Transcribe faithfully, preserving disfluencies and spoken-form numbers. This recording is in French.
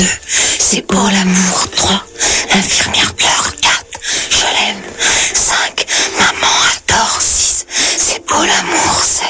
C'est beau l'amour. Trois, l'infirmière pleure. Quatre, je l'aime. Cinq, maman adore. Six, c'est beau l'amour.